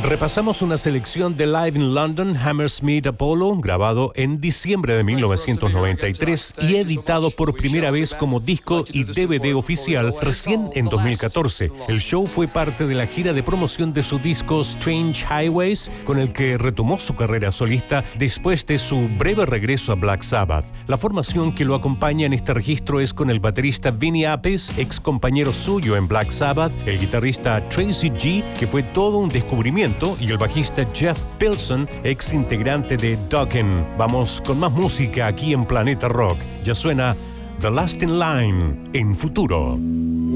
Repasamos una selección de Live in London, Hammersmith Apollo, grabado en diciembre de 1993 y editado por primera vez como disco y DVD oficial recién en 2014. El show fue parte de la gira de promoción de su disco Strange Highways, con el que retomó su carrera solista después de su breve regreso a Black Sabbath. La formación que lo acompaña en este registro es con el baterista Vinny Appice, ex compañero suyo en Black Sabbath, el guitarrista Tracy G, que fue todo un descubrimiento, y el bajista Jeff Pilson, ex integrante de Dokken. Vamos con más música aquí en Planeta Rock. Ya suena The Last in Line en Futuro.